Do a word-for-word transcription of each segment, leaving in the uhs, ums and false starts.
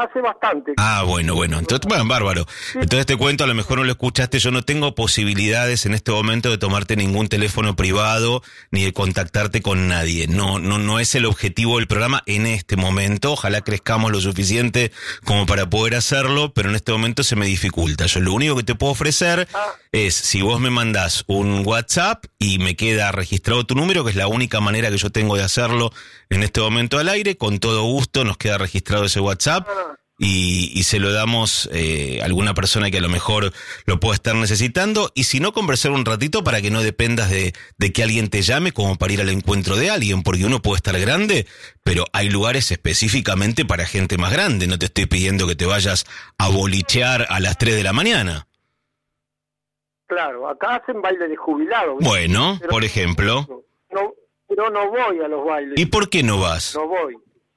hace bastante. Ah, bueno, bueno, entonces, bueno, bárbaro. Entonces te cuento, a lo mejor no lo escuchaste, yo no tengo posibilidades en este momento de tomarte ningún teléfono privado ni de contactarte con nadie. No, no, no es el objetivo del programa en este momento. Ojalá crezcamos lo suficiente como para poder hacerlo, pero en este momento se me dificulta. Yo lo único que te puedo ofrecer Ah. es, si vos me mandás un WhatsApp y me queda registrado tu número, que es la única manera que yo tengo de hacerlo en este momento al aire, con todo gusto nos queda registrado ese WhatsApp. Ah. Y, y se lo damos eh, a alguna persona que a lo mejor lo pueda estar necesitando, y si no, conversar un ratito para que no dependas de, de que alguien te llame como para ir al encuentro de alguien, porque uno puede estar grande, pero hay lugares específicamente para gente más grande. No te estoy pidiendo que te vayas a bolichear a las tres de la mañana. Claro, acá hacen baile de jubilado. ¿Viste? Bueno, Pero- por ejemplo. No, pero no voy a los bailes. ¿Y por qué no vas? No voy.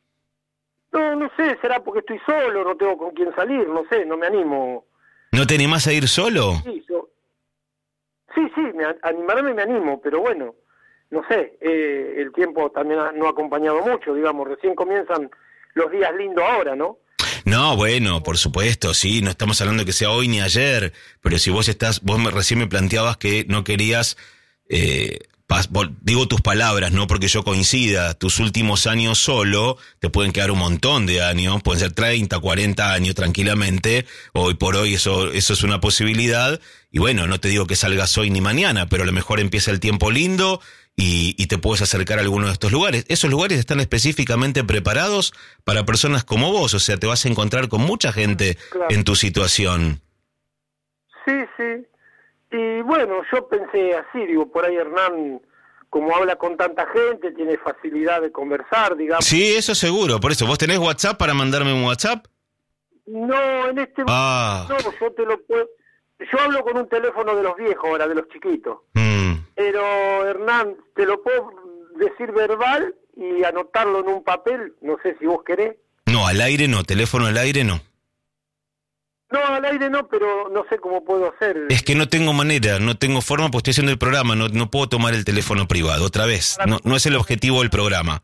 No, no sé, será porque estoy solo, no tengo con quién salir, no sé, no me animo. ¿No te animás a ir solo? Sí, yo... sí, sí, me, a- animarme me animo, pero bueno, no sé, eh, el tiempo también ha- no ha acompañado mucho, digamos, recién comienzan los días lindos ahora, ¿no? No, bueno, por supuesto, sí, no estamos hablando de que sea hoy ni ayer, pero si vos estás, vos me, recién me planteabas que no querías, eh, pas, vol, digo tus palabras, no porque yo coincida, tus últimos años solo, te pueden quedar un montón de años, pueden ser treinta, cuarenta años tranquilamente, hoy por hoy eso, eso es una posibilidad, y bueno, no te digo que salgas hoy ni mañana, pero a lo mejor empieza el tiempo lindo, Y, y te puedes acercar a alguno de estos lugares. Esos lugares están específicamente preparados para personas como vos, o sea, te vas a encontrar con mucha gente Claro. en tu situación. Sí, sí. Y bueno, yo pensé así, digo, por ahí Hernán, como habla con tanta gente, tiene facilidad de conversar, digamos. Sí, eso seguro, por eso, ¿vos tenés WhatsApp para mandarme un WhatsApp? No, en este Ah. no, yo te lo puedo... Yo hablo con un teléfono de los viejos ahora, de los chiquitos. Mm. Pero, Hernán, te lo puedo decir verbal y anotarlo en un papel, no sé si vos querés. No, al aire no, teléfono al aire no. No, al aire no, pero no sé cómo puedo hacer. Es que no tengo manera, no tengo forma, porque estoy haciendo el programa, no, no puedo tomar el teléfono privado, otra vez, no, no es el objetivo del programa.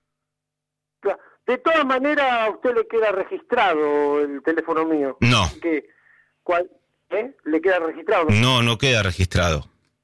De todas maneras, a usted le queda registrado el teléfono mío. No. Así que, ¿cuál? ¿Eh? ¿Le queda registrado? ¿No? No, no queda registrado,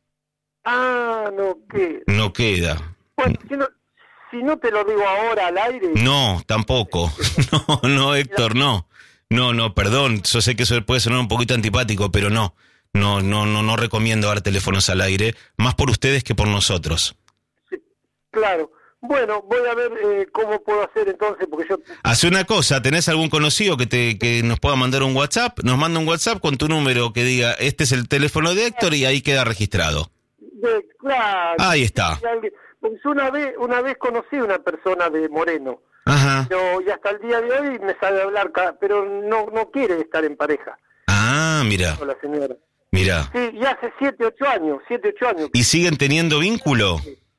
Ah, no, ¿qué? no queda. Bueno, si no, si no te lo digo ahora al aire... No, tampoco. No, no, Héctor, no. No, no, perdón, yo sé que eso puede sonar un poquito antipático, pero no. No, no, no, no recomiendo dar teléfonos al aire, más por ustedes que por nosotros. Sí, claro. Bueno, voy a ver eh, cómo puedo hacer entonces, porque yo... Hace una cosa, ¿tenés algún conocido que te que nos pueda mandar un WhatsApp? Nos manda un WhatsApp con tu número que diga, este es el teléfono de Héctor, y ahí queda registrado. De, claro. Ahí está. Porque yo una vez, una vez conocí a una persona de Moreno, Ajá. pero y hasta el día de hoy me sabe hablar, ca- pero no no quiere estar en pareja Ah, mira, con la señora. mira. Sí, y hace siete, ocho años, siete, ocho años. ¿Y siguen teniendo vínculo?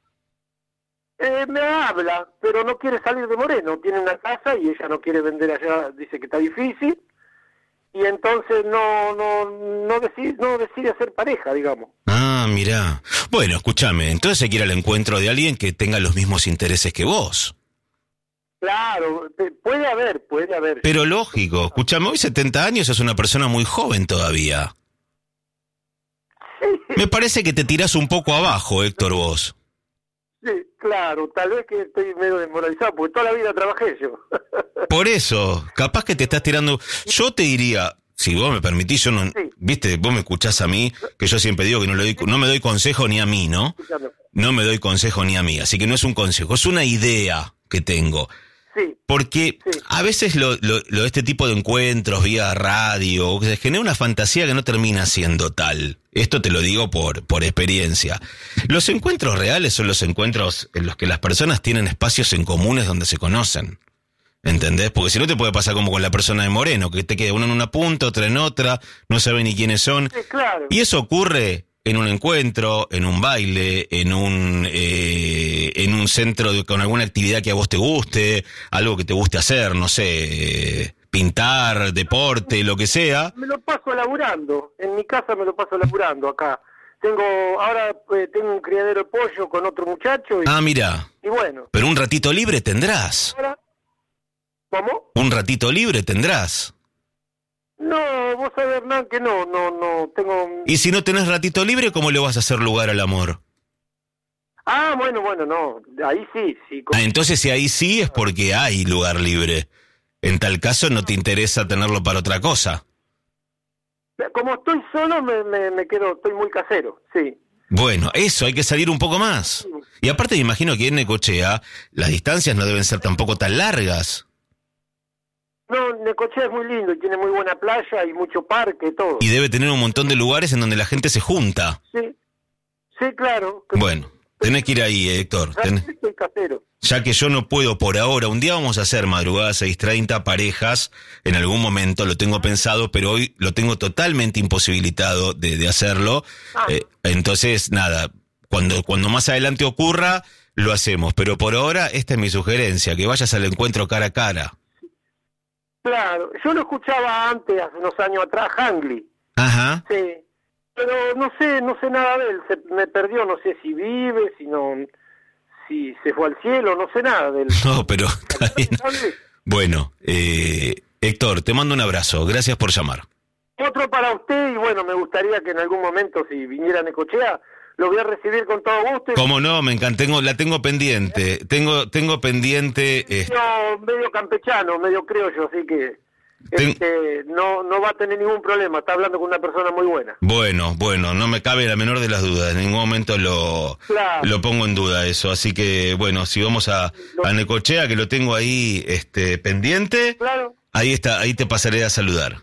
Eh, me habla, pero no quiere salir de Moreno, tiene una casa y ella no quiere vender allá, dice que está difícil, y entonces no no no decide, no decide hacer pareja, digamos. Ah, mira. Bueno, escúchame, entonces hay que ir al encuentro de alguien que tenga los mismos intereses que vos. Claro, pe- puede haber, puede haber. Pero lógico, escúchame, hoy setenta años es una persona muy joven todavía. Sí, Me parece que te tirás un poco abajo, Héctor, vos. sí, claro, tal vez que estoy medio desmoralizado, porque toda la vida trabajé yo. Por eso, capaz que te estás tirando... Yo te diría, si vos me permitís, yo no... Sí. Viste, vos me escuchás a mí, que yo siempre digo que no, le doy, no me doy consejo ni a mí, ¿no? Escuchame. No me doy consejo ni a mí, así que no es un consejo, es una idea que tengo. Sí, Porque Sí. a veces lo, lo, lo este tipo de encuentros vía radio se genera una fantasía que no termina siendo tal. Esto te lo digo por, por experiencia. Los encuentros reales son los encuentros en los que las personas tienen espacios en comunes donde se conocen. ¿Entendés? Porque si no te puede pasar como con la persona de Moreno, que te queda uno en una punta, otra en otra, no sabe ni quiénes son. sí, claro. Y eso ocurre en un encuentro, en un baile, en un eh, en un centro de, con alguna actividad que a vos te guste, algo que te guste hacer, no sé, eh, pintar, deporte, lo que sea. Me lo paso laburando, en mi casa me lo paso laburando acá. Tengo, ahora eh, tengo un criadero de pollo con otro muchacho y, Ah, mira, y bueno. pero un ratito libre tendrás. Ahora, ¿Cómo? Un ratito libre tendrás. No, vos sabés, Hernán, que no, no, no, tengo... Y si no tenés ratito libre, ¿cómo le vas a hacer lugar al amor? Ah, bueno, bueno, no, ahí sí, sí. Ah, entonces si ahí sí es porque hay lugar libre. En tal caso no te interesa tenerlo para otra cosa. Como estoy solo, me, me, me quedo, estoy muy casero, sí. Bueno, eso, hay que salir un poco más. Y aparte me imagino que en Necochea las distancias no deben ser tampoco tan largas. No, Necochea es muy lindo y tiene muy buena playa y mucho parque, todo. Y debe tener un montón de lugares en donde la gente se junta. Sí, sí, claro. Bueno, tenés que ir ahí, Héctor. Tenés... Estoy casero. Ya que yo no puedo por ahora, un día vamos a hacer madrugada seis treinta, parejas, en algún momento lo tengo pensado, pero hoy lo tengo totalmente imposibilitado de, de hacerlo. Ah. Eh, entonces, nada, cuando, cuando más adelante ocurra, lo hacemos. Pero por ahora, esta es mi sugerencia, que vayas al encuentro cara a cara. Claro, yo lo escuchaba antes, hace unos años atrás, Hangli. Ajá. Sí, pero no sé, no sé nada de él, se me perdió, no sé si vive, si no... si se fue al cielo, no sé nada del... No, pero está bien. Bueno, eh, Héctor, te mando un abrazo, gracias por llamar. Otro para usted, y bueno, me gustaría que en algún momento, si viniera a Necochea, lo voy a recibir con todo gusto. Cómo no, me encanta, tengo, la tengo pendiente, tengo tengo pendiente... Eh... Medio, medio campechano, medio criollo, así que... Ten... Este, no no va a tener ningún problema, está hablando con una persona muy buena. Bueno, bueno, no me cabe la menor de las dudas, en ningún momento lo, claro. lo pongo en duda eso, así que bueno, si vamos a, a Necochea, que lo tengo ahí este pendiente, claro. ahí está, ahí te pasaré a saludar.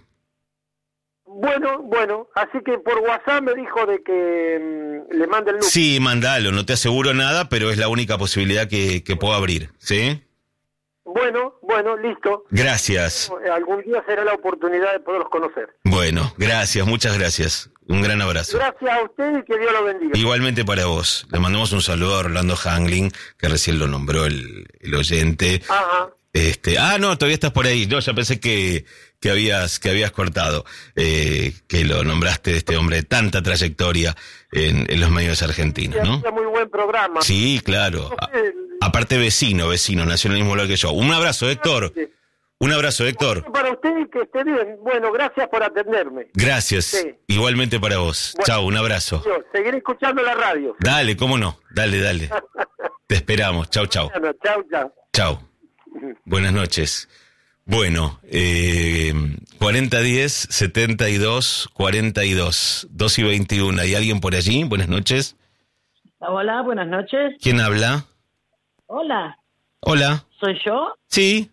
Bueno, bueno, así que por WhatsApp me dijo de que mmm, le mande el número. Sí, mandalo, no te aseguro nada, pero es la única posibilidad que, que puedo abrir, ¿sí? Bueno, bueno, listo. Gracias. Algún día será la oportunidad de poderlos conocer. Bueno, gracias, muchas gracias. Un gran abrazo. Gracias a usted y que Dios lo bendiga. Igualmente para vos. Le mandamos un saludo a Orlando Hangling, que recién lo nombró el, el oyente. Ajá. Este, ah, no, todavía estás por ahí. No, ya pensé que, que habías, que habías cortado, eh, que lo nombraste de este hombre de tanta trayectoria en, en los medios argentinos, ¿no? Sí, muy buen programa. Sí, claro. No sé, aparte vecino, vecino, nació en el mismo lugar que yo. Un abrazo, Héctor. Un abrazo, Héctor. Para usted y que esté bien. Bueno, gracias por atenderme. Gracias. Sí. Igualmente para vos. Bueno, chau, un abrazo. Yo, seguiré escuchando la radio. Dale, cómo no. Dale, dale. Te esperamos. Chau, chau. Bueno, chau, chau. Chau. Buenas noches. Bueno, eh, cuarenta diez, setenta y dos, cuarenta y dos, dos y veintiuno. ¿Hay alguien por allí? Buenas noches. Hola, buenas noches. ¿Quién habla? Hola. Hola. ¿Soy yo? Sí.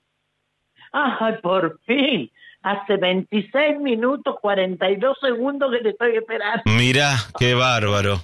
¡Ay, por fin! Hace veintiséis minutos, cuarenta y dos segundos que te estoy esperando. Mirá, qué bárbaro.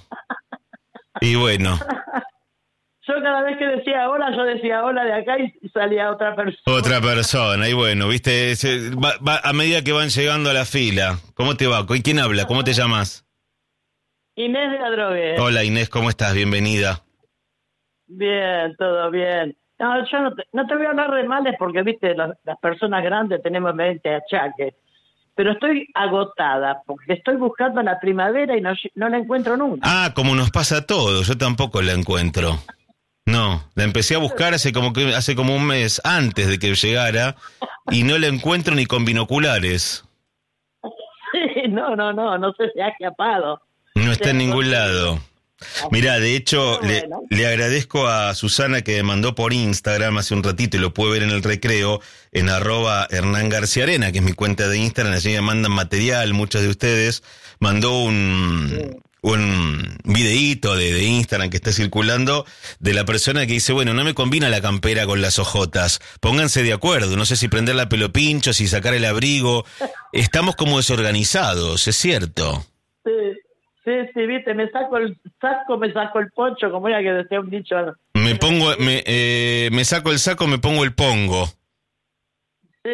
Y bueno. Yo cada vez que decía hola, yo decía hola de acá y salía otra persona. Otra persona, y bueno, viste, se, va, va, a medida que van llegando a la fila. ¿Cómo te va? ¿Quién habla? ¿Cómo te llamas? Inés de la Drogué. Hola Inés, ¿cómo estás? Bienvenida. Bien, todo bien. No, yo no te, no te voy a hablar de males porque, viste, las, las personas grandes tenemos veinte achaques. Pero estoy agotada porque estoy buscando la primavera y no, no la encuentro nunca. Ah, como nos pasa a todos, yo tampoco la encuentro. No, la empecé a buscar hace como que hace como un mes antes de que llegara y no la encuentro ni con binoculares. Sí, no, no, no, no sé si ha escapado. No está en ningún lado. Mirá, de hecho, bueno. le, le agradezco a Susana que me mandó por Instagram hace un ratito y lo puede ver en el recreo, en arroba Hernán García Arena, que es mi cuenta de Instagram, allí me mandan material, muchos de ustedes, mandó un, sí. un videíto de, de Instagram que está circulando de la persona que dice, bueno, no me combina la campera con las ojotas, pónganse de acuerdo, no sé si prender la pelo pincho, si sacar el abrigo, estamos como desorganizados, es cierto. Sí. Sí, sí, viste, me saco el saco, me saco el poncho, como era que decía un dicho. Me pongo, me, eh, me saco el saco, me pongo el pongo. Sí,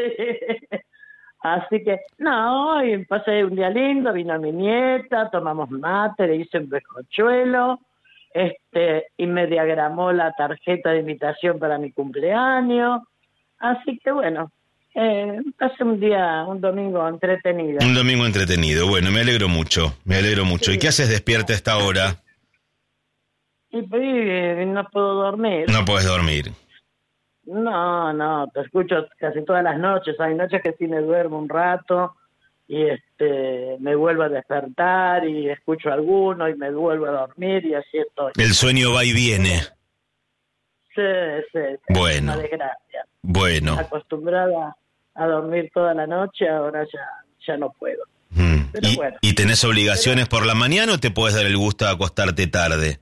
así que, no, hoy pasé un día lindo, vino mi nieta, tomamos mate, le hice un bizcochuelo, este, y me diagramó la tarjeta de invitación para mi cumpleaños, así que bueno. Eh, hace un día, un domingo entretenido. Un domingo entretenido, bueno, me alegro mucho, me alegro mucho. Sí. ¿Y qué haces despierta a esta hora? Y pues, no puedo dormir. No puedes dormir. No, no, te escucho casi todas las noches. Hay noches que sí me duermo un rato y este me vuelvo a despertar y escucho alguno y me vuelvo a dormir y así estoy. El sueño va y viene. Sí, sí, sí. Bueno. Una desgracia. Bueno. Acostumbrada a dormir toda la noche, ahora ya, ya no puedo. Mm. Pero ¿Y, bueno. ¿Y tenés obligaciones por la mañana o te puedes dar el gusto de acostarte tarde?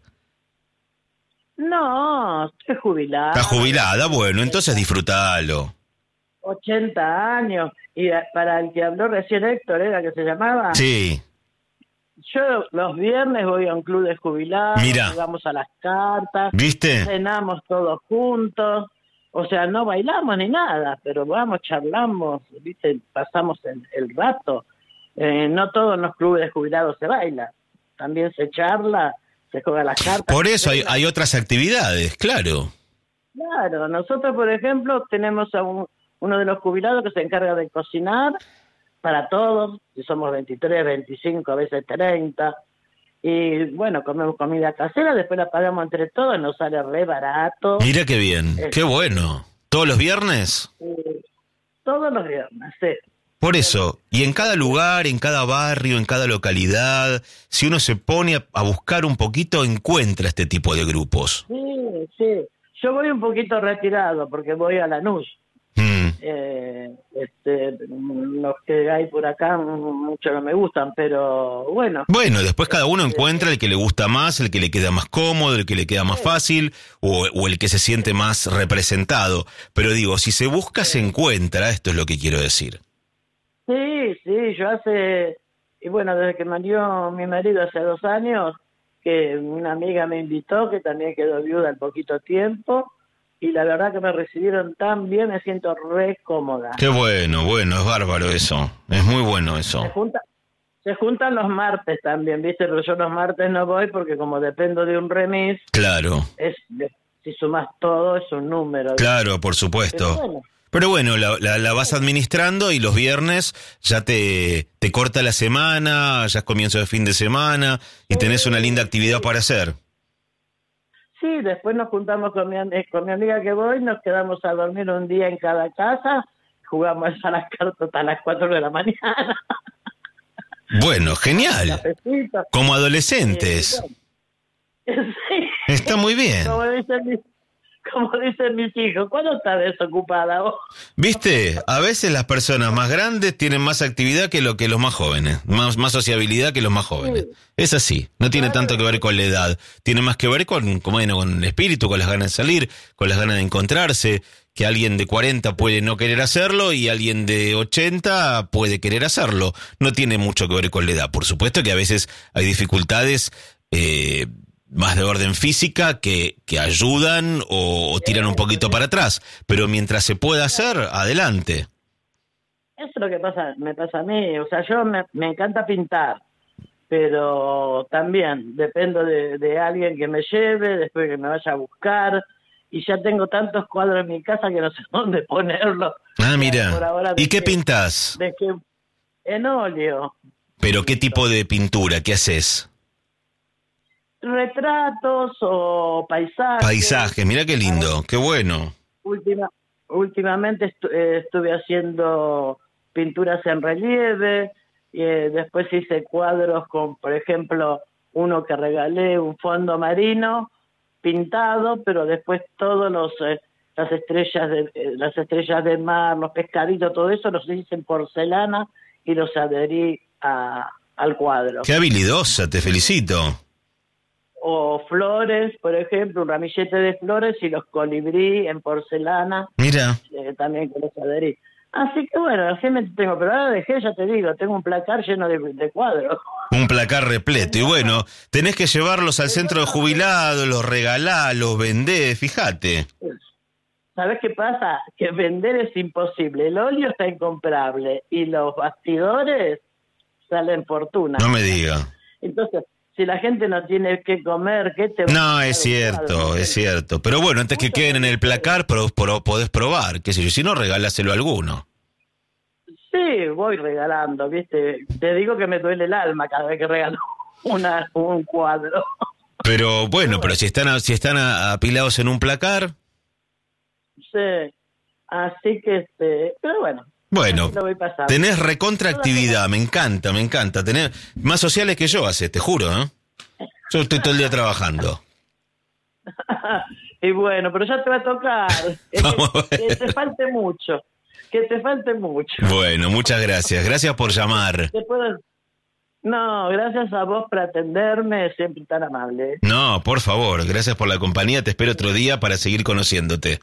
No, estoy jubilada. ¿Estás jubilada? Bueno, entonces disfrutalo. ochenta años. Y para el que habló recién Héctor, ¿era que se llamaba? Sí. Yo los viernes voy a un club de jubilados, Mirá. jugamos a las cartas, ¿Viste? cenamos todos juntos, o sea, no bailamos ni nada, pero vamos, charlamos, ¿viste? Pasamos el, el rato. Eh, no todos en los clubes de jubilados se baila, también se charla, se juega a las cartas. Por eso hay, baila. hay otras actividades, claro. Claro, nosotros, por ejemplo, tenemos a un, uno de los jubilados que se encarga de cocinar para todos, si somos veintitrés, veinticinco, a veces treinta, y bueno, comemos comida casera, después la pagamos entre todos, nos sale re barato. Mira qué bien, Es- qué bueno. ¿Todos los viernes? Eh, todos los viernes, sí. Por eso, y en cada lugar, en cada barrio, en cada localidad, si uno se pone a, a buscar un poquito, encuentra este tipo de grupos. Sí, sí. Yo voy un poquito retirado porque voy a Lanús. Mm. Eh, este, los que hay por acá mucho no me gustan, pero bueno. Bueno, después cada uno encuentra el que le gusta más, el que le queda más cómodo, el que le queda más fácil o, o el que se siente más representado. Pero digo, si se busca, se encuentra, esto es lo que quiero decir. Sí, sí, yo hace, y bueno, desde que murió mi marido hace dos años, que una amiga me invitó, que también quedó viuda al poquito tiempo, y la verdad que me recibieron tan bien, me siento re cómoda. Qué bueno, bueno, es bárbaro eso, es muy bueno eso. Se, junta, se juntan los martes también, ¿viste? Pero yo los martes no voy porque como dependo de un remis, Claro, es, si sumas todo es un número. claro, por Pero supuesto. bueno, Pero bueno, la, la, la vas administrando y los viernes ya te, te corta la semana, ya es comienzo de fin de semana y tenés una linda actividad para hacer. sí, después nos juntamos con mi, eh, con mi amiga que voy, nos quedamos a dormir un día en cada casa, jugamos a las cartas hasta las cuatro de la mañana. Bueno, genial. Cafecito. Como adolescentes. Sí. Está muy bien. Como dicen mis, como dicen mis hijos, ¿cuándo estás desocupada vos? Viste, a veces las personas más grandes tienen más actividad que lo que los más jóvenes, más, más sociabilidad que los más jóvenes. Es así, no tiene tanto que ver con la edad, tiene más que ver con, como bueno, con el espíritu, con las ganas de salir, con las ganas de encontrarse, que alguien de cuarenta puede no querer hacerlo y alguien de ochenta puede querer hacerlo. No tiene mucho que ver con la edad. Por supuesto que a veces hay dificultades eh, más de orden física que, que ayudan o, o tiran un poquito para atrás, pero mientras se pueda hacer, adelante. Eso es lo que pasa, me pasa a mí. O sea, yo me, me encanta pintar, pero también dependo de, de alguien que me lleve, después que me vaya a buscar, y ya tengo tantos cuadros en mi casa que no sé dónde ponerlos. Ah, Por mira. ahora ¿Y qué dejé- pintás? dejé en óleo, ¿Pero qué tipo de pintura? ¿Qué haces? retratos o paisajes. Paisajes, mira qué lindo, qué bueno. Última, últimamente estu- eh, estuve haciendo pinturas en relieve, y, eh, después hice cuadros con, por ejemplo, uno que regalé, un fondo marino pintado, pero después todos los eh, las estrellas de eh, las estrellas de mar, los pescaditos, todo eso los hice en porcelana y los adherí a, al cuadro. Qué habilidosa, te felicito. O flores, por ejemplo, un ramillete de flores y los colibrí en porcelana, Mira, eh, también con los adherí. Así que bueno, así me tengo, pero ahora dejé, ya te digo, tengo un placar lleno de, de cuadros. un placar repleto. Y bueno, tenés que llevarlos al centro de jubilados, los regalás, los vendés, fíjate. ¿Sabés qué pasa? Que vender es imposible, el óleo está incomparable y los bastidores salen fortuna. No me diga. Entonces, si la gente no tiene que comer, ¿qué te va a No, costar es un cierto, cuadro? es cierto. Pero bueno, antes que queden en el placar, pro- pro- podés probar, qué sé yo. Si no, regálaselo a alguno. Sí, voy regalando, ¿viste? Te digo que me duele el alma cada vez que regalo una, un cuadro. Pero bueno, pero si están, a- si están a- apilados en un placar, Sí, este, así que, este, pero bueno. Bueno, lo voy pasando. Tenés recontraactividad, me encanta, me encanta. Tenés más sociales que yo, hace, te juro, ¿eh? Yo estoy todo el día trabajando. Y bueno, pero ya te va a tocar. que, que te falte mucho. Que te falte mucho. Bueno, muchas gracias. Gracias por llamar. ¿Te puedo... No, gracias a vos por atenderme, siempre tan amable. No, por favor, gracias por la compañía. Te espero otro día para seguir conociéndote.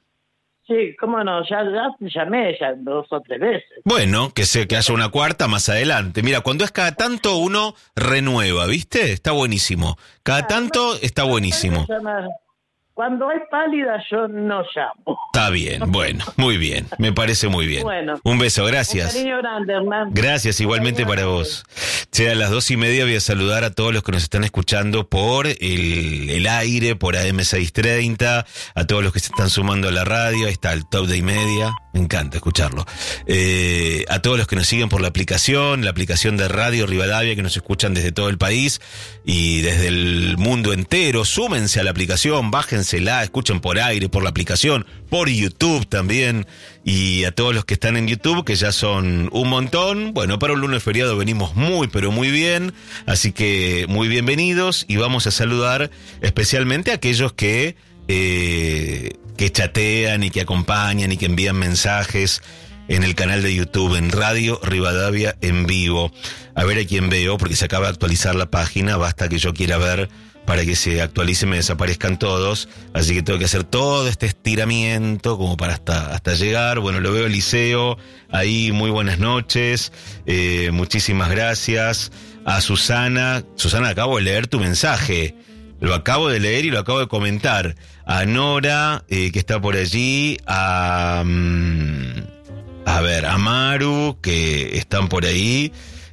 Sí, cómo no, ya, ya te llamé ya dos o tres veces. Bueno, que sé que haya una cuarta más adelante. Mira, cuando es cada tanto uno renueva, ¿viste? Está buenísimo. Cada tanto está buenísimo. Cuando hay pálida yo no llamo. Está bien, bueno, muy bien. Me parece muy bien. Bueno, un beso, gracias. Un cariño grande, Hernán. Gracias, igualmente para vos. Che, a las dos y media voy a saludar a todos los que nos están escuchando por el, el aire, por A M seiscientos treinta, a todos los que se están sumando a la radio. Ahí está el top de y media. Me encanta escucharlo. Eh, a todos los que nos siguen por la aplicación, la aplicación de Radio Rivadavia, que nos escuchan desde todo el país y desde el mundo entero. Súmense a la aplicación, bájensela, escuchen por aire, por la aplicación, por YouTube también. Y a todos los que están en YouTube, que ya son un montón. Bueno, para un lunes feriado venimos muy, pero muy bien. Así que muy bienvenidos y vamos a saludar especialmente a aquellos que... Eh, que chatean y que acompañan y que envían mensajes en el canal de YouTube, en Radio Rivadavia en vivo. A ver a quién veo, porque se acaba de actualizar la página, basta que yo quiera ver para que se actualice y me desaparezcan todos, así que tengo que hacer todo este estiramiento como para hasta, hasta llegar. Bueno, lo veo Eliseo, ahí muy buenas noches, eh, muchísimas gracias. A Susana, Susana, acabo de leer tu mensaje. Lo acabo de leer y lo acabo de comentar. A Nora, eh, que está por allí. A, um, a ver, a Maru, que están por ahí.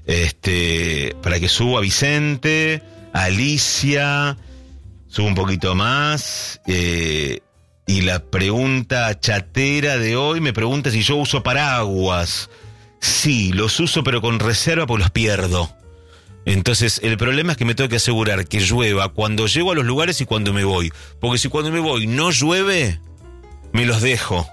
Este, para que suba a Vicente. A Alicia. Subo un poquito más. Eh, y la pregunta chatera de hoy me pregunta si yo uso paraguas. Sí, los uso pero con reserva porque los pierdo. Entonces, el problema es que me tengo que asegurar que llueva cuando llego a los lugares y cuando me voy. Porque si cuando me voy no llueve, me los dejo.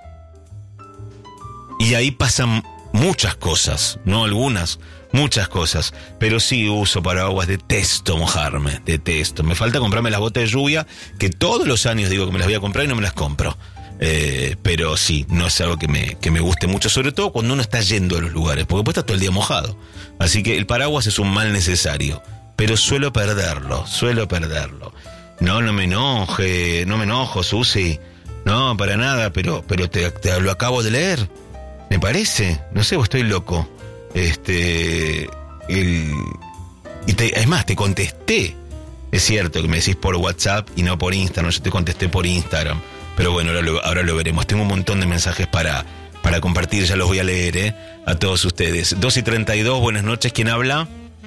Y ahí pasan muchas cosas, no algunas, muchas cosas. Pero sí uso paraguas, detesto mojarme, detesto. Me falta comprarme las botas de lluvia, que todos los años digo que me las voy a comprar y no me las compro. Eh, pero sí, no es algo que me, que me guste mucho, sobre todo cuando uno está yendo a los lugares, porque después está todo el día mojado. Así que el paraguas es un mal necesario, pero suelo perderlo, suelo perderlo. No, no me enoje, no me enojo, Susi, no, para nada, pero, pero te, te lo acabo de leer, me parece, no sé, vos estoy loco. Este, el, y te, es más, te contesté, es cierto que me decís por WhatsApp y no por Instagram, yo te contesté por Instagram. Pero bueno, ahora lo, ahora lo veremos. Tengo un montón de mensajes para, para compartir, ya los voy a leer, ¿eh? A todos ustedes. dos y treinta y dos, buenas noches, ¿quién habla?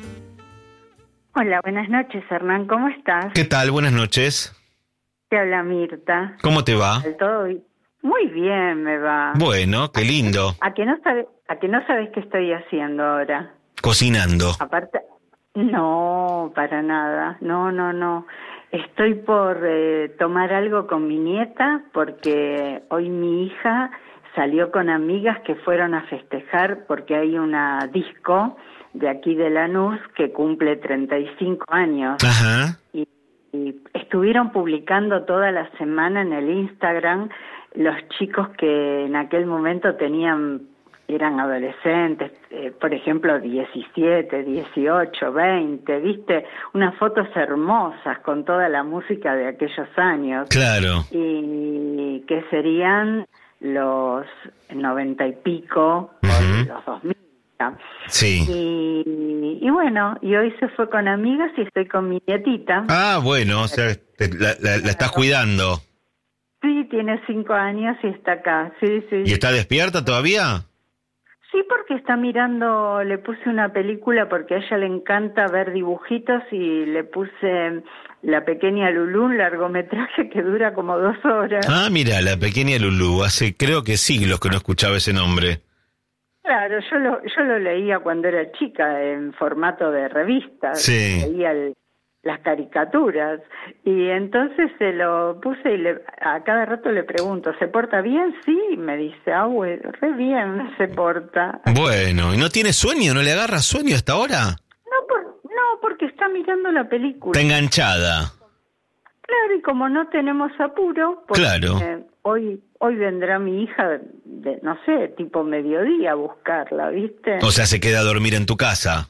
Hola, buenas noches, Hernán, ¿cómo estás? ¿Qué tal? Buenas noches. Te habla Mirta. ¿Cómo te va? Todo muy bien me va. Bueno, qué lindo. ¿A que no sabes, a que no sabes qué estoy haciendo ahora? Cocinando. Aparte, no, para nada, no, no, no. Estoy por eh, tomar algo con mi nieta porque hoy mi hija salió con amigas que fueron a festejar porque hay una disco de aquí de Lanús que cumple treinta y cinco años. Ajá. Y, y estuvieron publicando toda la semana en el Instagram los chicos que en aquel momento tenían, eran adolescentes, eh, por ejemplo, diecisiete, dieciocho, veinte, ¿viste? Unas fotos hermosas con toda la música de aquellos años. Claro. Y que serían los noventa y pico, uh-huh. los dos mil. Sí. Y, y bueno, y hoy se fue con amigas y estoy con mi nietita. Ah, bueno, o sea, te, la, la, la estás cuidando. Sí, tiene cinco años y está acá, sí, sí. ¿Y está despierta todavía? Sí, porque está mirando, le puse una película porque a ella le encanta ver dibujitos y le puse La Pequeña Lulú, un largometraje que dura como dos horas. Ah, mira, La Pequeña Lulú, hace creo que siglos que no escuchaba ese nombre. Claro, yo lo, yo lo leía cuando era chica en formato de revista. Sí. Leía el, las caricaturas. Y entonces se lo puse y le, a cada rato le pregunto, ¿se porta bien? Sí, me dice, ah, bueno, re bien se porta. Bueno, ¿y no tiene sueño? ¿No le agarra sueño hasta ahora? No, por, no porque está mirando la película. Está enganchada. Claro, y como no tenemos apuro, porque Claro. eh, hoy hoy vendrá mi hija, de, no sé, tipo mediodía a buscarla, ¿viste? O sea, se queda a dormir en tu casa.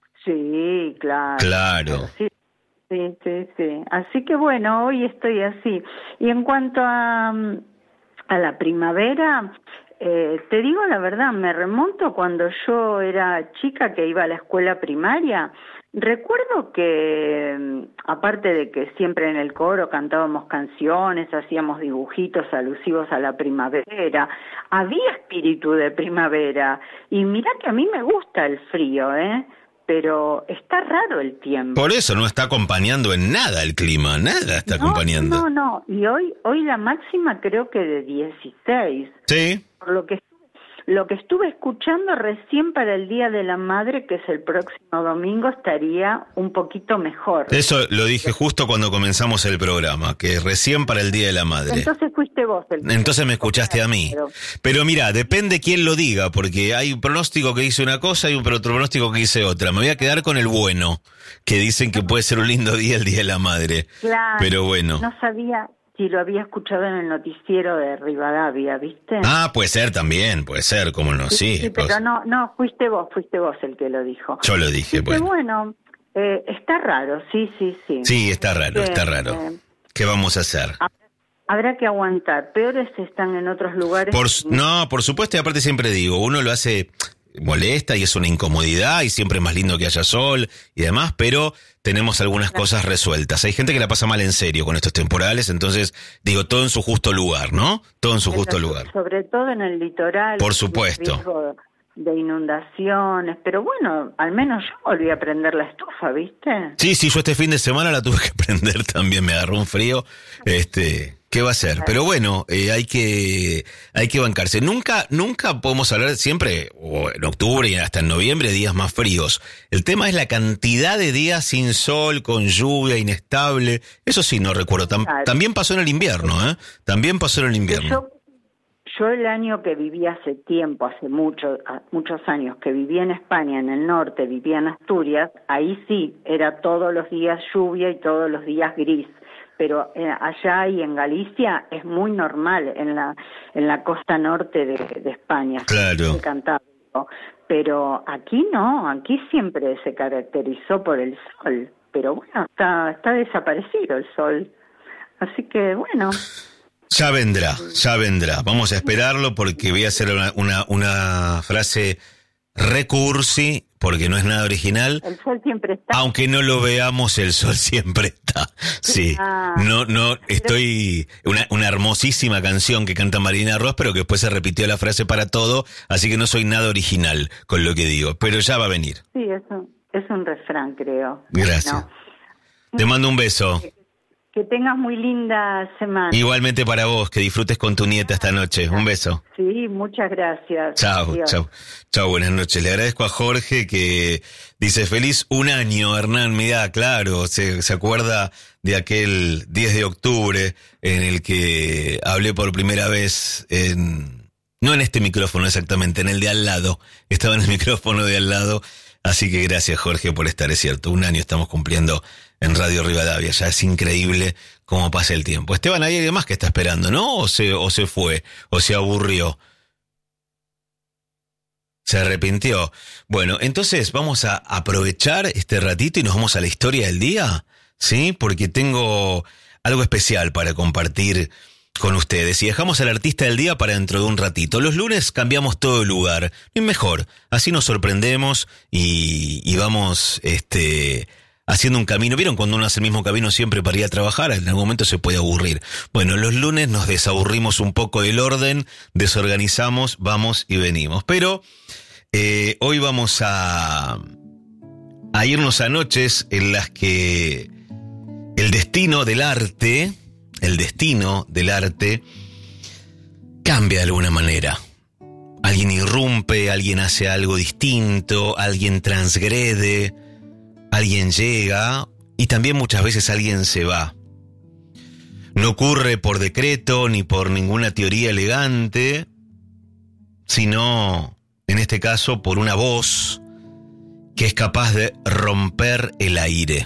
Sí, claro. Claro. Sí, sí, sí, sí. Así que bueno, hoy estoy así. Y en cuanto a, a la primavera, eh, te digo la verdad, me remonto cuando yo era chica que iba a la escuela primaria. Recuerdo que, aparte de que siempre en el coro cantábamos canciones, hacíamos dibujitos alusivos a la primavera, había espíritu de primavera. Y mirá que a mí me gusta el frío, ¿eh? Pero está raro el tiempo. Por eso no está acompañando en nada el clima, nada está no, acompañando. No, no, y hoy hoy la máxima creo que de dieciséis. Sí. Por lo que lo que estuve escuchando recién para el Día de la Madre, que es el próximo domingo, estaría un poquito mejor. Eso lo dije justo cuando comenzamos el programa, que recién para el Día de la Madre. Entonces fuiste vos el que... Entonces me escuchaste a mí. Pero mira, depende quién lo diga, porque hay un pronóstico que dice una cosa y un otro pronóstico que dice otra. Me voy a quedar con el bueno, que dicen que puede ser un lindo día el Día de la Madre. Claro, pero bueno. No sabía si lo había escuchado en el noticiero de Rivadavia, ¿viste? Ah, puede ser también, puede ser, cómo no, sí. Sí, sí pero pues... no, no, fuiste vos, fuiste vos el que lo dijo. Yo lo dije, Así bueno. bueno, eh, está raro, sí, sí, sí. Sí, está raro, eh, está raro. Eh, ¿Qué vamos a hacer? Habrá que aguantar. Peores están en otros lugares. Por, no, por supuesto, y aparte siempre digo, uno lo hace molesta y es una incomodidad y siempre es más lindo que haya sol y demás, pero tenemos algunas cosas resueltas. Hay gente que la pasa mal en serio con estos temporales, entonces digo, todo en su justo lugar, ¿no? Todo en su justo lugar. Sobre todo en el litoral. Por supuesto. De inundaciones, pero bueno, al menos yo volví a prender la estufa, ¿viste? Sí, sí, yo este fin de semana la tuve que prender también, me agarró un frío, este... ¿Qué va a ser? Pero bueno, eh, hay que hay que bancarse. Nunca nunca podemos hablar siempre, o en octubre y hasta en noviembre, días más fríos. El tema es la cantidad de días sin sol, con lluvia, inestable. Eso sí, no recuerdo. Tam, claro. También pasó en el invierno, ¿eh? También pasó en el invierno. Yo, yo el año que viví hace tiempo, hace mucho, muchos años, que viví en España, en el norte, vivía en Asturias, ahí sí, era todos los días lluvia y todos los días gris. Pero eh, allá y en Galicia es muy normal, en la en la costa norte de, de España. Claro. Cantábrico. Pero aquí no, aquí siempre se caracterizó por el sol. Pero bueno, está, está desaparecido el sol. Así que bueno. Ya vendrá, ya vendrá. Vamos a esperarlo porque voy a hacer una, una, una frase recursi, porque no es nada original. El sol siempre está. Aunque no lo veamos, el sol siempre está. Sí. Ah, no, no, estoy... Una, una hermosísima canción que canta Marina Ross, pero que después se repitió la frase para todo, así que no soy nada original con lo que digo, pero ya va a venir. Sí, es un, es un refrán, creo. Gracias. No. Te mando un beso. Que tengas muy linda semana. Igualmente para vos, que disfrutes con tu nieta esta noche. Un beso. Sí, muchas gracias. Chao, chao. Chao, buenas noches. Le agradezco a Jorge que dice, feliz un año, Hernán. Mirá, claro, se, se acuerda de aquel diez de octubre en el que hablé por primera vez en... No en este micrófono exactamente, en el de al lado. Estaba en el micrófono de al lado. Así que gracias, Jorge, por estar, es cierto. Un año estamos cumpliendo en Radio Rivadavia. Ya es increíble cómo pasa el tiempo. Esteban, hay alguien más que está esperando, ¿no? O se, o se fue, o se aburrió. Se arrepintió. Bueno, entonces vamos a aprovechar este ratito y nos vamos a la historia del día, ¿sí? Porque tengo algo especial para compartir con ustedes. Y dejamos al artista del día para dentro de un ratito. Los lunes cambiamos todo el lugar. Y mejor, así nos sorprendemos y, y vamos este, haciendo un camino. ¿Vieron cuando uno hace el mismo camino siempre para ir a trabajar? En algún momento se puede aburrir. Bueno, los lunes nos desaburrimos un poco del orden, desorganizamos, vamos y venimos. Pero eh, hoy vamos a, a irnos a noches en las que el destino del arte... El destino del arte cambia de alguna manera. Alguien irrumpe, alguien hace algo distinto, alguien transgrede, alguien llega Y también muchas veces alguien se va. No ocurre por decreto ni por ninguna teoría elegante, sino, en este caso, por una voz que es capaz de romper el aire.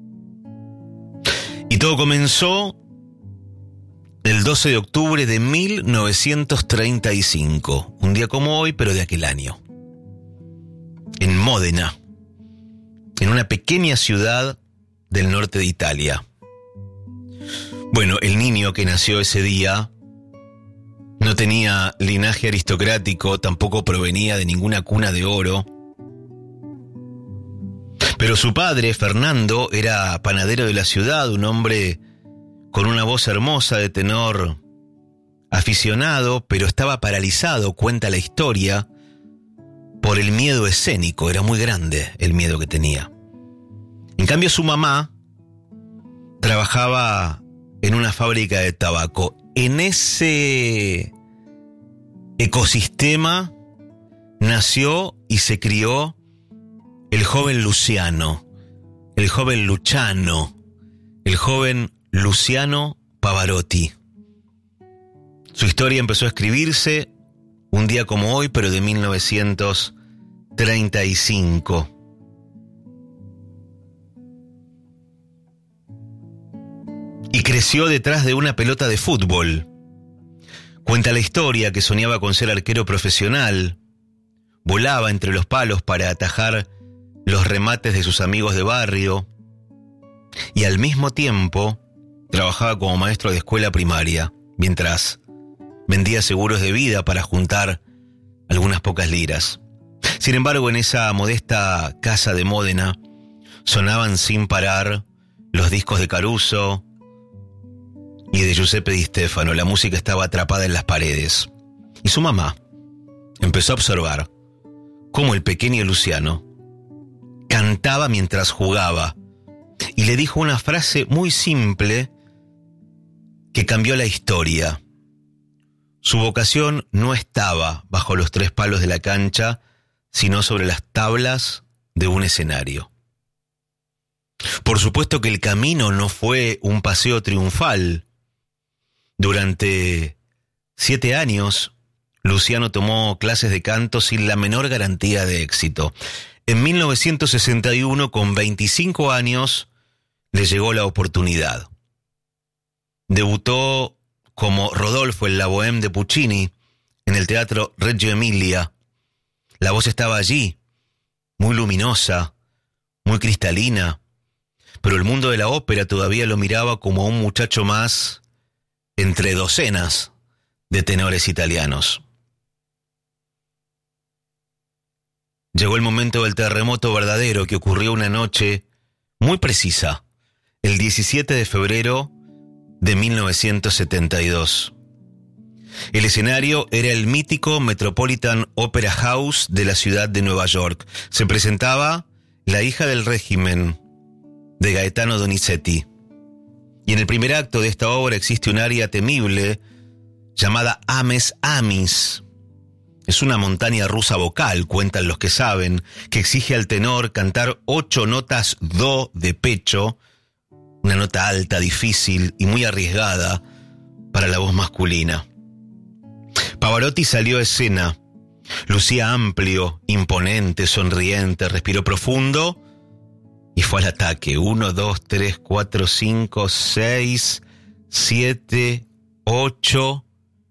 Y todo comenzó el doce de octubre de mil novecientos treinta y cinco, un día como hoy, pero de aquel año, en Módena, en una pequeña ciudad del norte de Italia. Bueno, el niño que nació ese día no tenía linaje aristocrático, tampoco provenía de ninguna cuna de oro. Pero su padre, Fernando, era panadero de la ciudad, un hombre con una voz hermosa de tenor aficionado, pero estaba paralizado, cuenta la historia, por el miedo escénico. Era muy grande el miedo que tenía. En cambio, su mamá trabajaba en una fábrica de tabaco. En ese ecosistema nació y se crió el joven Luciano, el joven Luciano, el joven Luciano Pavarotti. Su historia empezó a escribirse un día como hoy, pero de mil novecientos treinta y cinco. Y creció detrás de una pelota de fútbol. Cuenta la historia que soñaba con ser arquero profesional. Volaba entre los palos para atajar los remates de sus amigos de barrio. Y al mismo tiempo trabajaba como maestro de escuela primaria, mientras vendía seguros de vida para juntar algunas pocas liras. Sin embargo, en esa modesta casa de Módena sonaban sin parar los discos de Caruso y de Giuseppe Di Stefano. La música estaba atrapada en las paredes. Y su mamá empezó a observar cómo el pequeño Luciano cantaba mientras jugaba. Y le dijo una frase muy simple que cambió la historia. Su vocación no estaba bajo los tres palos de la cancha, sino sobre las tablas de un escenario. Por supuesto que el camino no fue un paseo triunfal. Durante siete años, Luciano tomó clases de canto sin la menor garantía de éxito. En mil novecientos sesenta y uno, con veinticinco años, le llegó la oportunidad. Debutó como Rodolfo en la Bohème de Puccini, en el Teatro Reggio Emilia. La voz estaba allí, muy luminosa, muy cristalina, pero el mundo de la ópera todavía lo miraba como a un muchacho más entre docenas de tenores italianos. Llegó el momento del terremoto verdadero, que ocurrió una noche muy precisa, el diecisiete de febrero de mil novecientos setenta y dos. El escenario era el mítico Metropolitan Opera House de la ciudad de Nueva York. Se presentaba La hija del régimen, de Gaetano Donizetti. Y en el primer acto de esta obra existe un aria temible llamada Ames Amis. Es una montaña rusa vocal, cuentan los que saben, que exige al tenor cantar ocho notas do de pecho, una nota alta, difícil y muy arriesgada para la voz masculina. Pavarotti salió a escena. Lucía amplio, imponente, sonriente, respiró profundo y fue al ataque. Uno, dos, tres, cuatro, cinco, seis, siete, ocho.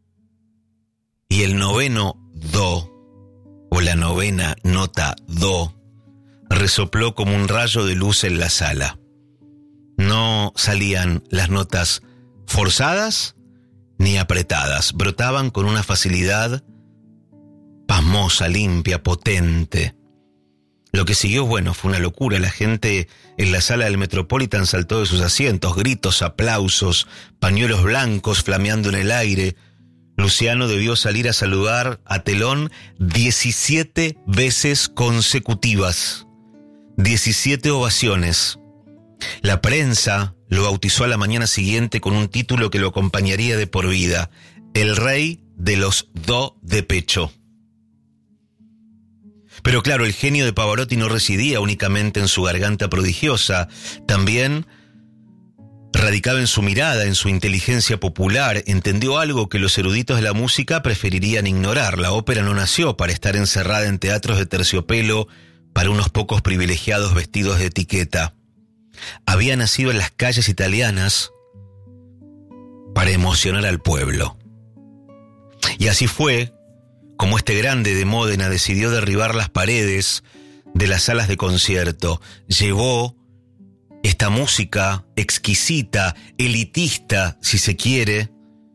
Y el noveno do, o la novena nota do, resopló como un rayo de luz en la sala. No salían las notas forzadas ni apretadas, brotaban con una facilidad pasmosa, limpia, potente. Lo que siguió, bueno, fue una locura. La gente en la sala del Metropolitan saltó de sus asientos, gritos, aplausos, pañuelos blancos flameando en el aire. Luciano debió salir a saludar a telón diecisiete veces consecutivas. diecisiete ovaciones. La prensa lo bautizó a la mañana siguiente con un título que lo acompañaría de por vida: El rey de los do de pecho. Pero claro, el genio de Pavarotti no residía únicamente en su garganta prodigiosa, también radicaba en su mirada, en su inteligencia popular. Entendió algo que los eruditos de la música preferirían ignorar. La ópera no nació para estar encerrada en teatros de terciopelo para unos pocos privilegiados vestidos de etiqueta. Había nacido en las calles italianas para emocionar al pueblo. Y así fue como este grande de Módena decidió derribar las paredes de las salas de concierto. Llevó esta música exquisita, elitista, si se quiere,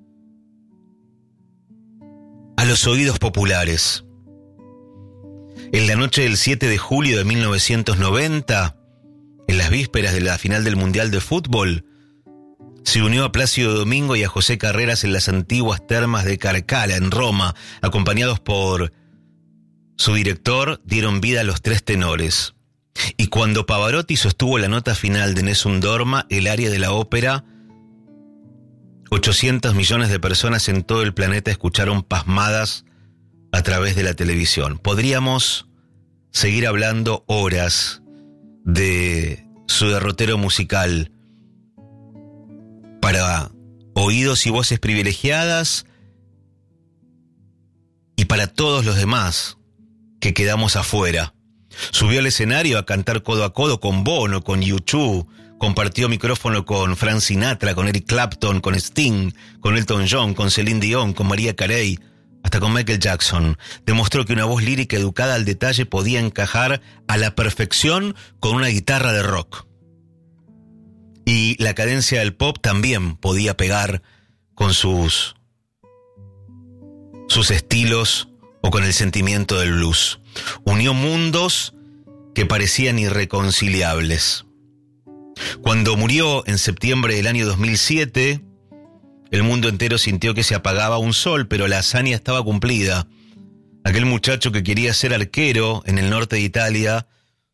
a los oídos populares. En la noche del siete de julio de mil novecientos noventa, en las vísperas de la final del Mundial de Fútbol, se unió a Plácido Domingo y a José Carreras en las antiguas termas de Carcala, en Roma. Acompañados por su director, dieron vida a los tres tenores. Y cuando Pavarotti sostuvo la nota final de Nessun Dorma, el aria de la ópera, ochocientos millones de personas en todo el planeta escucharon pasmadas a través de la televisión. Podríamos seguir hablando horas de su derrotero musical para oídos y voces privilegiadas y para todos los demás que quedamos afuera. Subió al escenario a cantar codo a codo con Bono, con U dos, compartió micrófono con Frank Sinatra, con Eric Clapton, con Sting, con Elton John, con Celine Dion, con Mariah Carey, hasta con Michael Jackson. Demostró que una voz lírica educada al detalle podía encajar a la perfección con una guitarra de rock. Y la cadencia del pop también podía pegar con sus, sus estilos o con el sentimiento del blues. Unió mundos que parecían irreconciliables. Cuando murió en septiembre del año dos mil siete, el mundo entero sintió que se apagaba un sol, pero la hazaña estaba cumplida. Aquel muchacho que quería ser arquero en el norte de Italia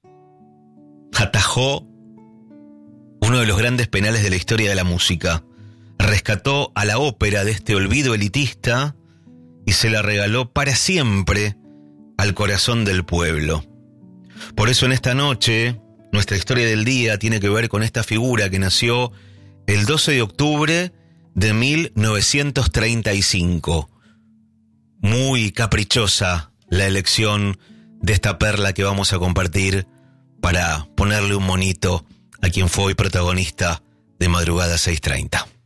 atajó uno de los grandes penales de la historia de la música. Rescató a la ópera de este olvido elitista y se la regaló para siempre al corazón del pueblo. Por eso en esta noche, nuestra historia del día tiene que ver con esta figura que nació el doce de octubre de mil novecientos treinta y cinco. Muy caprichosa la elección de esta perla que vamos a compartir para ponerle un monito a quien fue hoy protagonista de Madrugada seiscientos treinta.